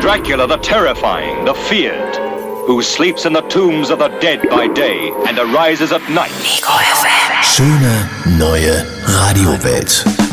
Dracula the terrifying, the feared, who sleeps in the tombs of the dead by day and arises at night. Ego FM. Schöne neue Radiowelt.